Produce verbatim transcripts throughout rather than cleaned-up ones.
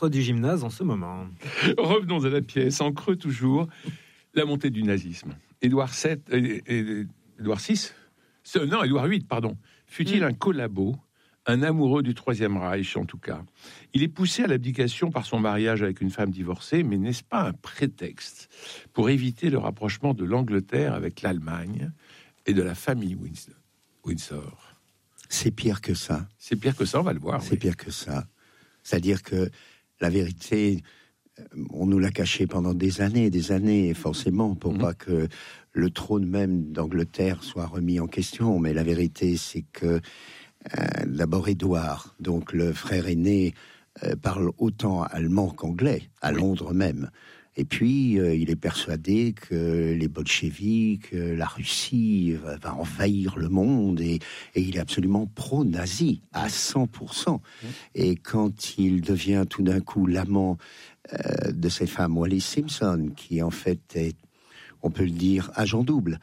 maître du gymnase en ce moment. Revenons à la pièce, en creux toujours, la montée du nazisme. Édouard sept, et, et, Édouard six, non, Édouard huit, pardon, fut-il mmh. un collabo, un amoureux du Troisième Reich en tout cas. Il est poussé à l'abdication par son mariage avec une femme divorcée, mais n'est-ce pas un prétexte pour éviter le rapprochement de l'Angleterre avec l'Allemagne et de la famille Windsor? C'est pire que ça. C'est pire que ça, on va le voir. C'est oui. pire que ça. C'est-à-dire que la vérité, on nous l'a cachée pendant des années et des années, forcément, pour mmh. pas que le trône même d'Angleterre soit remis en question. Mais la vérité, c'est que Euh, d'abord Édouard, donc le frère aîné, euh, parle autant allemand qu'anglais, à oui. Londres même. Et puis, euh, il est persuadé que les bolcheviks, euh, la Russie va, va envahir le monde, et, et il est absolument pro-nazi, à cent pour cent. Oui. Et quand il devient tout d'un coup l'amant euh, de cette femme, Wallis Simpson, qui en fait est, on peut le dire, agent double,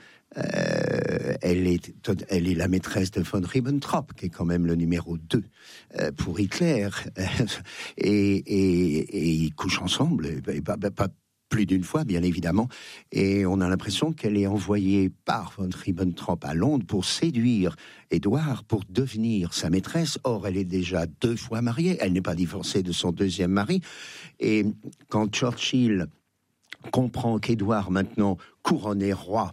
Euh, elle est, elle est la maîtresse de von Ribbentrop, qui est quand même le numéro deux euh, pour Hitler, et, et, et ils couchent ensemble, et pas, pas plus d'une fois, bien évidemment, et on a l'impression qu'elle est envoyée par von Ribbentrop à Londres pour séduire Édouard, pour devenir sa maîtresse. Or, elle est déjà deux fois mariée, elle n'est pas divorcée de son deuxième mari, et quand Churchill comprend qu'Édouard, maintenant couronné roi,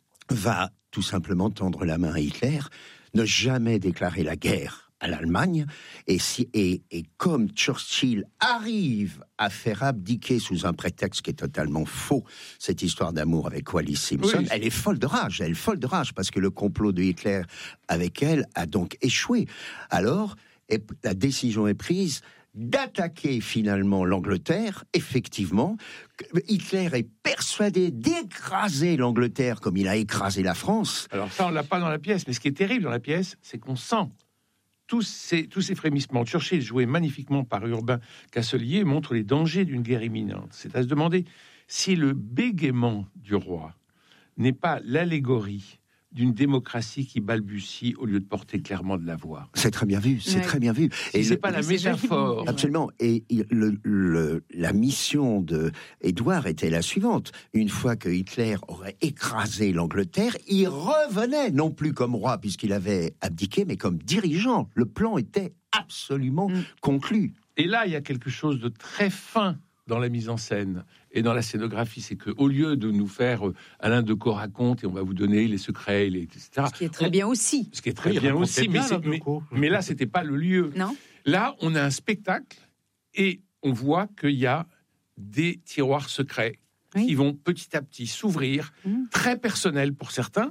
va tout simplement tendre la main à Hitler, ne jamais déclarer la guerre à l'Allemagne, et, si, et, et comme Churchill arrive à faire abdiquer sous un prétexte qui est totalement faux cette histoire d'amour avec Wallis Simpson, oui. elle est folle de rage, elle est folle de rage, parce que le complot de Hitler avec elle a donc échoué. Alors, et la décision est prise d'attaquer finalement l'Angleterre. Effectivement, Hitler est persuadé d'écraser l'Angleterre comme il a écrasé la France. Alors ça, on l'a pas dans la pièce, mais ce qui est terrible dans la pièce, c'est qu'on sent tous ces, tous ces frémissements. Churchill, joué magnifiquement par Urbain Casselier, montre les dangers d'une guerre imminente. C'est à se demander si le bégaiement du roi n'est pas l'allégorie d'une démocratie qui balbutie au lieu de porter clairement de la voix. C'est très bien vu, c'est ouais. très bien vu. Et c'est le, pas la métaphore. Absolument. Et le, le, la mission de Édouard était la suivante. Une fois que Hitler aurait écrasé l'Angleterre, il revenait, non plus comme roi, puisqu'il avait abdiqué, mais comme dirigeant. Le plan était absolument mm. conclu. Et là, il y a quelque chose de très fin dans la mise en scène et dans la scénographie, c'est que au lieu de nous faire euh, Alain Decaux raconte et on va vous donner les secrets, les, et cetera. Ce qui est très on, bien aussi. Ce qui est très oui, bien aussi, bien, mais, mais, mais là, c'était pas le lieu. Non. Là, on a un spectacle et on voit qu'il y a des tiroirs secrets oui. qui vont petit à petit s'ouvrir, mmh. très personnels pour certains,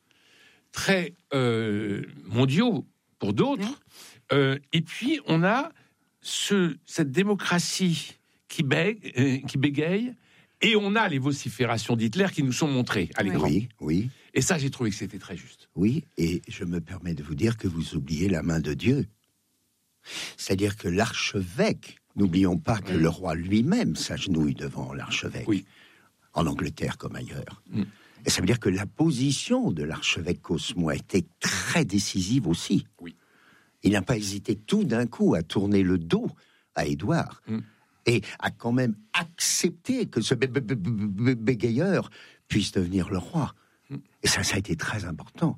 très euh, mondiaux pour d'autres. Mmh. Euh, et puis, on a ce, cette démocratie qui, bègue, euh, qui bégaye, et on a les vociférations d'Hitler qui nous sont montrées à l'écran. Oui, oui. Et ça, j'ai trouvé que c'était très juste. Oui, et je me permets de vous dire que vous oubliez la main de Dieu. C'est-à-dire que l'archevêque, n'oublions pas que mmh. le roi lui-même s'agenouille devant l'archevêque, oui. en Angleterre comme ailleurs. Mmh. Et ça veut dire que la position de l'archevêque Cosmo a été très décisive aussi. Oui. Il n'a pas hésité tout d'un coup à tourner le dos à Édouard. Mmh. Et a quand même accepté que ce bégayeur puisse devenir le roi. Et ça, ça a été très important.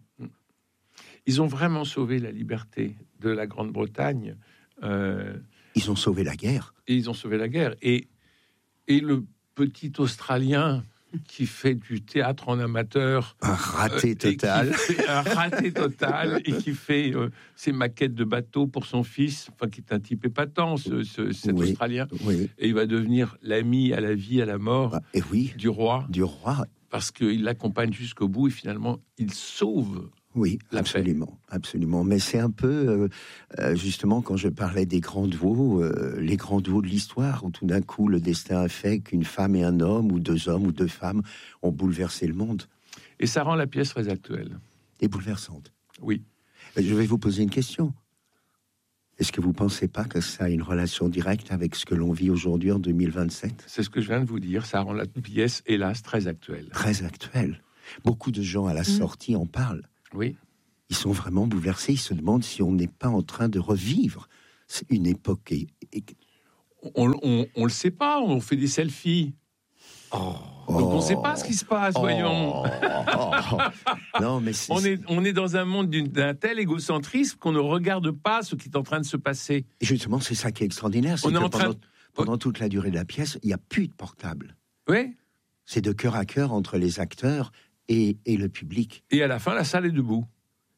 Ils ont vraiment sauvé la liberté de la Grande-Bretagne. Euh, ils ont sauvé la guerre. Et ils ont sauvé la guerre. Et, et le petit Australien qui fait du théâtre en amateur. Un raté euh, total. Fait, un raté total, et qui fait euh, ses maquettes de bateaux pour son fils, enfin, qui est un type épatant, ce, ce, cet oui, Australien. Oui. Et il va devenir l'ami à la vie, à la mort et oui, du roi. Du roi. Parce qu'il l'accompagne jusqu'au bout et finalement, il sauve. Oui, absolument, paix. absolument. Mais c'est un peu, euh, justement, quand je parlais des grands duos, euh, les grands duos de l'histoire, où tout d'un coup, le destin a fait qu'une femme et un homme, ou deux hommes, ou deux femmes, ont bouleversé le monde. Et ça rend la pièce très actuelle. Et bouleversante. Oui. Je vais vous poser une question. Est-ce que vous ne pensez pas que ça a une relation directe avec ce que l'on vit aujourd'hui en deux mille vingt-sept ? C'est ce que je viens de vous dire. Ça rend la pièce, hélas, très actuelle. Très actuelle. Beaucoup de gens, à la mmh. sortie, en parlent. Oui. Ils sont vraiment bouleversés. Ils se demandent si on n'est pas en train de revivre une époque. Et, et... On ne le sait pas, on fait des selfies. Oh. Donc on ne sait pas ce qui se passe, oh. voyons. Oh. Non, mais c'est... On, est, on est dans un monde d'un tel égocentrisme qu'on ne regarde pas ce qui est en train de se passer. Et justement, c'est ça qui est extraordinaire. C'est on que est en pendant, train... pendant toute la durée de la pièce, il n'y a plus de portable. Oui. C'est de cœur à cœur entre les acteurs et, et le public. Et à la fin, la salle est debout.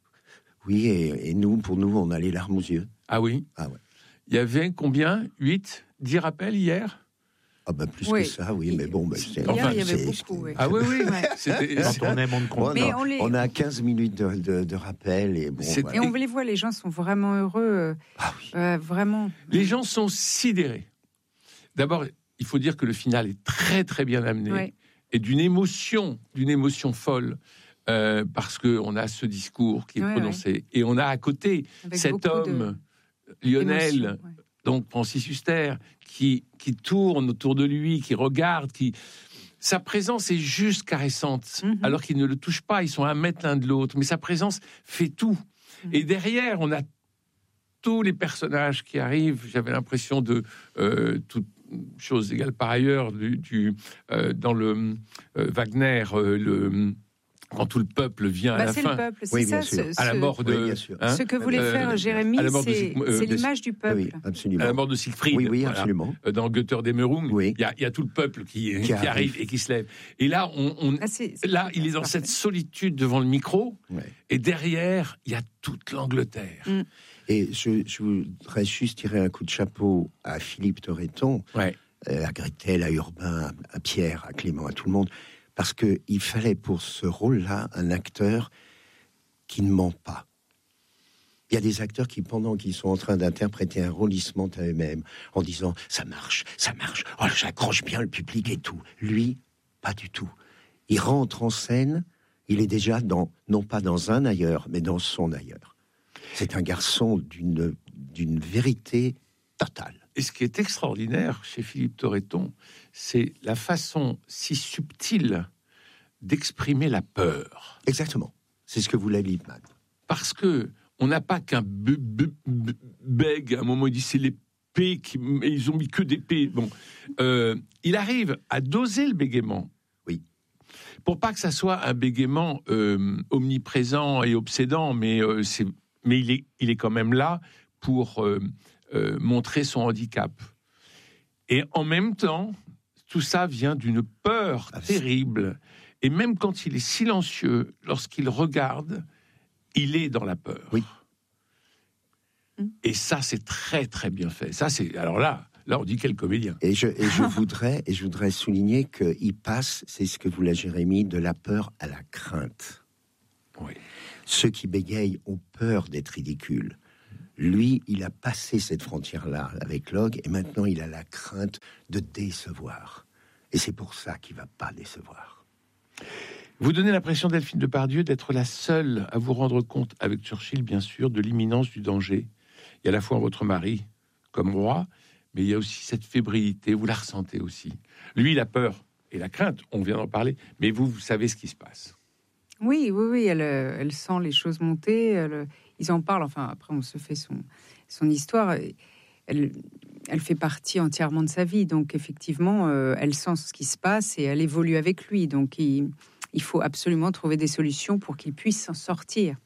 Oui, et, et nous, pour nous, on a les larmes aux yeux. Ah oui. Ah ouais. Il y avait combien ? huit, dix rappels hier ? Ah ben plus oui. que ça, oui, mais bon... Ben, c'est, enfin, il y avait beaucoup, oui. Ah oui, oui, ouais. C'était, quand on aime, on ne compte. Mais on, les... on a quinze minutes de, de, de rappel et bon... Voilà. Et on les voit, les gens sont vraiment heureux, ah oui. euh, vraiment. Les gens sont sidérés. D'abord, il faut dire que le final est très, très bien amené, oui. et d'une émotion, d'une émotion folle, euh, parce qu'on a ce discours qui est ouais, prononcé, ouais. et on a à côté avec cet homme, de... Lionel... Ouais. Donc Francis Huster, qui, qui tourne autour de lui, qui regarde, qui... sa présence est juste caressante, mm-hmm. alors qu'ils ne le touchent pas, ils sont à un mètre l'un de l'autre, mais sa présence fait tout. Mm-hmm. Et derrière, on a tous les personnages qui arrivent, j'avais l'impression de... Euh, toutes choses égales par ailleurs, du, du, euh, dans le euh, Wagner, euh, le... quand tout le peuple vient bah, à la c'est fin, le peuple, c'est oui, ça, ce, ce, à la mort de, oui, hein, ce que voulait euh, faire Jérémie, c'est, de, euh, c'est l'image du peuple. Oui, absolument. À la mort de Siegfried, oui, oui, absolument. Voilà, dans Götterdämmerung, oui. il y a, il y a tout le peuple qui, qui, qui arrive. arrive et qui se lève. Et là, on, on ah, c'est, c'est là, il est dans cette solitude devant le micro, ouais. et derrière, il y a toute l'Angleterre. Mm. Et je, je voudrais juste tirer un coup de chapeau à Philippe Torreton, ouais. euh, à Gretel, à Urbain, à Pierre, à Clément, à tout le monde. Parce qu'il fallait pour ce rôle-là un acteur qui ne ment pas. Il y a des acteurs qui, pendant qu'ils sont en train d'interpréter un rôle, ils se mentent à eux-mêmes en disant « ça marche, ça marche, oh, j'accroche bien le public et tout ». Lui, pas du tout. Il rentre en scène, il est déjà dans, non pas dans un ailleurs, mais dans son ailleurs. C'est un garçon d'une, d'une vérité totale. Et ce qui est extraordinaire chez Philippe Torreton, c'est la façon si subtile d'exprimer la peur. Exactement. C'est ce que voulait Liebman. Parce que on n'a pas qu'un be- be- be- bègue. À un moment, il dit c'est l'épée qui, ils ont mis que d'épée. Bon, euh, il arrive à doser le bégaiement. Oui. Pour pas que ça soit un bégaiement euh, omniprésent et obsédant, mais euh, c'est, mais il est, il est quand même là pour euh, euh, montrer son handicap. Et en même temps, tout ça vient d'une peur ah, terrible. Et même quand il est silencieux, lorsqu'il regarde, il est dans la peur. Oui. Et ça, c'est très, très bien fait. Ça, c'est... Alors là, là, on dit quel comédien. Et je, et je, voudrais, et je voudrais souligner qu'il passe, c'est ce que voulait Jérémie, de la peur à la crainte. Oui. Ceux qui bégayent ont peur d'être ridicules. Lui, il a passé cette frontière-là avec Log, et maintenant, il a la crainte de décevoir. Et c'est pour ça qu'il ne va pas décevoir. Vous donnez l'impression, Delphine Depardieu, d'être la seule à vous rendre compte, avec Churchill, bien sûr, de l'imminence du danger. Il y a à la fois votre mari comme roi, mais il y a aussi cette fébrilité, vous la ressentez aussi. Lui, il a peur et la crainte, on vient d'en parler, mais vous, vous savez ce qui se passe. Oui, oui, oui, elle, elle sent les choses monter, elle, ils en parlent, enfin, après, on se fait son, son histoire, elle, elle fait partie entièrement de sa vie, donc effectivement, euh, elle sent ce qui se passe et elle évolue avec lui, donc il... Il faut absolument trouver des solutions pour qu'il puisse s'en sortir.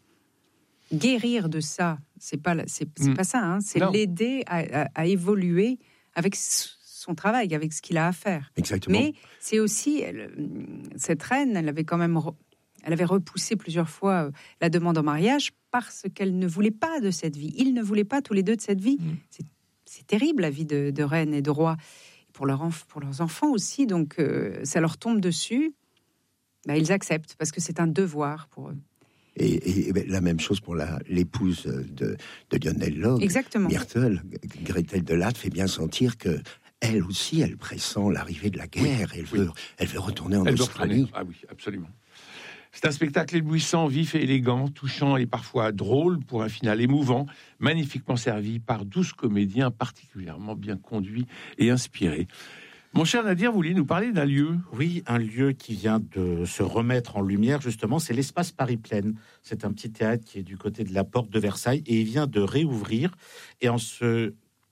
Guérir de ça, c'est pas, c'est, c'est mmh. pas ça, hein, c'est non. l'aider à, à, à évoluer avec son travail, avec ce qu'il a à faire. Exactement. Mais c'est aussi, elle, cette reine, elle avait quand même, elle avait repoussé plusieurs fois la demande en mariage parce qu'elle ne voulait pas de cette vie. Ils ne voulaient pas tous les deux de cette vie. Mmh. C'est, c'est terrible, la vie de, de reine et de roi. Pour, leur enf- pour leurs enfants aussi, donc euh, ça leur tombe dessus. Ben, ils acceptent, parce que c'est un devoir pour eux. Et, et, et la même chose pour la, l'épouse de, de Lionel Log. Exactement. Myrtle, Gretel de Latte fait bien sentir que elle aussi, elle pressent l'arrivée de la guerre. Oui, elle, veut, oui. elle veut retourner en elle Australie. Ah oui, absolument. C'est un spectacle éblouissant, vif et élégant, touchant et parfois drôle pour un final émouvant, magnifiquement servi par douze comédiens particulièrement bien conduits et inspirés. Mon cher Nadir, vous vouliez nous parler d'un lieu ? Oui, un lieu qui vient de se remettre en lumière, justement, c'est l'Espace Paris-Plaine. C'est un petit théâtre qui est du côté de la porte de Versailles et il vient de réouvrir. Et en ce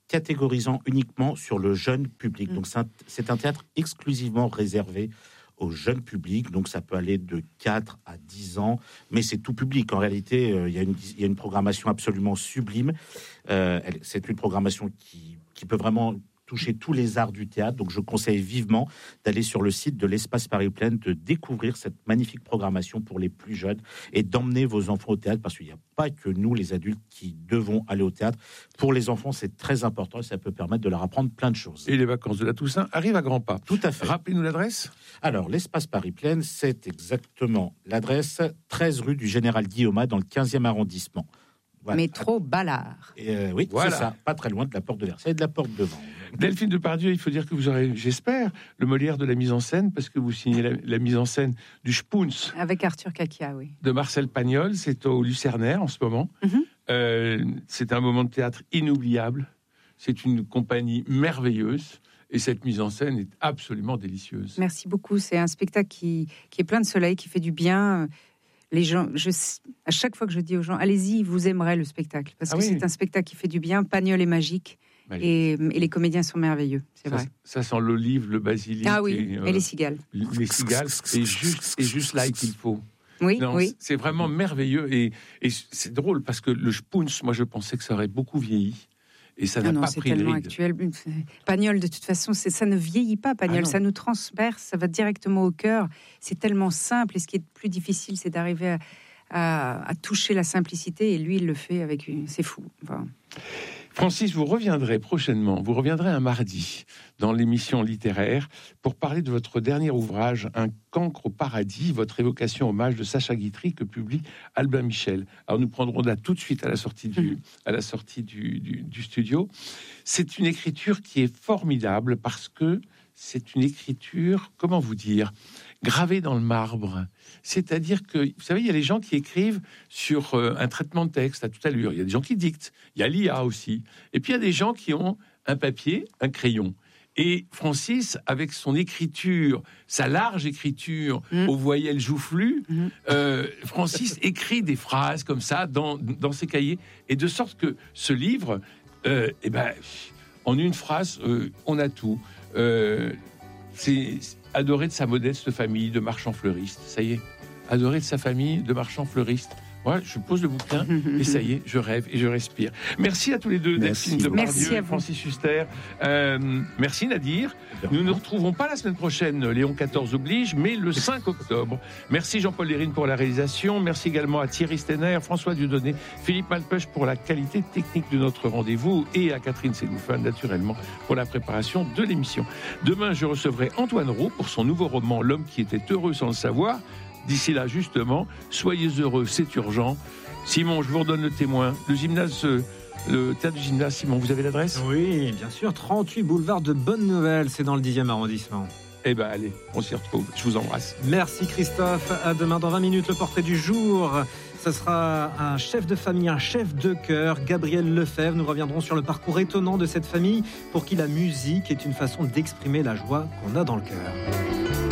catégorisant uniquement sur le jeune public. Mmh. Donc c'est un, c'est un théâtre exclusivement réservé au jeune public, donc ça peut aller de quatre à dix ans, mais c'est tout public. En réalité, euh, il y a une, il y a une programmation absolument sublime. Euh, elle, c'est une programmation qui, qui peut vraiment toucher tous les arts du théâtre. Donc je conseille vivement d'aller sur le site de l'Espace Paris Plaine, de découvrir cette magnifique programmation pour les plus jeunes et d'emmener vos enfants au théâtre, parce qu'il n'y a pas que nous, les adultes, qui devons aller au théâtre. Pour les enfants, c'est très important et ça peut permettre de leur apprendre plein de choses. Et les vacances de la Toussaint arrivent à grands pas. Tout à fait. Rappelez-nous l'adresse. Alors, l'Espace Paris Plaine, c'est exactement l'adresse treize rue du Général Guillaumat dans le quinzième arrondissement. Voilà. Métro Ballard. Et euh, oui, voilà. C'est ça, pas très loin de la porte de Versailles et de la porte de Vanves. Delphine Depardieu, il faut dire que vous aurez, j'espère, le Molière de la mise en scène, parce que vous signez la, la mise en scène du Spoons. Avec Arthur Caquia, oui. De Marcel Pagnol, c'est au Lucernaire en ce moment. Mm-hmm. Euh, c'est un moment de théâtre inoubliable. C'est une compagnie merveilleuse. Et cette mise en scène est absolument délicieuse. Merci beaucoup. C'est un spectacle qui, qui est plein de soleil, qui fait du bien. Les gens, je, à chaque fois que je dis aux gens, allez-y, vous aimerez le spectacle. Parce ah que oui. c'est un spectacle qui fait du bien. Pagnol est magique. Et, et les comédiens sont merveilleux, c'est ça, vrai. Ça sent l'olive, le basilic. Ah oui, et, euh, et les cigales. Les cigales, et juste, et juste là qu'il faut. Oui, non, oui. C'est vraiment merveilleux. Et, et c'est drôle, parce que le Spoons, moi je pensais que ça aurait beaucoup vieilli. Et ça n'a ah non, pas c'est pris tellement ride. actuel. Pagnol, de toute façon, c'est, ça ne vieillit pas, Pagnol. Ah ça nous transperce, ça va directement au cœur. C'est tellement simple. Et ce qui est plus difficile, c'est d'arriver à, à, à toucher la simplicité. Et lui, il le fait avec une... C'est fou. Enfin... Francis, vous reviendrez prochainement, vous reviendrez un mardi dans l'émission littéraire pour parler de votre dernier ouvrage, Un cancre au paradis, votre évocation hommage de Sacha Guitry que publie Albin Michel. Alors nous prendrons date tout de suite à la sortie du, à la sortie du, du, du studio. C'est une écriture qui est formidable parce que c'est une écriture, comment vous dire, gravée dans le marbre. C'est-à-dire que, vous savez, il y a les gens qui écrivent sur euh, un traitement de texte à toute allure. Il y a des gens qui dictent. Il y a l'I A aussi. Et puis, il y a des gens qui ont un papier, un crayon. Et Francis, avec son écriture, sa large écriture mmh. aux voyelles joufflues, mmh. euh, Francis écrit des phrases comme ça dans, dans ses cahiers. Et de sorte que ce livre, euh, eh ben, en une phrase, euh, on a tout. Euh, c'est... Adoré de sa modeste famille de marchands fleuristes. Ça y est, adoré de sa famille de marchands fleuristes. Moi, je pose le bouquin et ça y est, je rêve et je respire. Merci à tous les deux, Delphine Depardieu et Francis Huster. Euh, merci Nadir. Nous ne nous retrouverons pas la semaine prochaine, Léon quatorze oblige, mais le cinq octobre. Merci Jean-Paul Lérine pour la réalisation. Merci également à Thierry Stenner, François Dieudonné, Philippe Malpeuch pour la qualité technique de notre rendez-vous et à Catherine Sénoufin, naturellement, pour la préparation de l'émission. Demain, je recevrai Antoine Roux pour son nouveau roman L'homme qui était heureux sans le savoir. D'ici là, justement, soyez heureux, c'est urgent. Simon, je vous redonne le témoin. Le gymnase, le théâtre du gymnase, Simon, vous avez l'adresse ? Oui, bien sûr, trente-huit boulevard de Bonne Nouvelle, c'est dans le dixième arrondissement. Eh bien, allez, on s'y retrouve. Je vous embrasse. Merci Christophe. À demain dans vingt minutes, le portrait du jour. Ce sera un chef de famille, un chef de cœur, Gabriel Lefebvre. Nous reviendrons sur le parcours étonnant de cette famille pour qui la musique est une façon d'exprimer la joie qu'on a dans le cœur.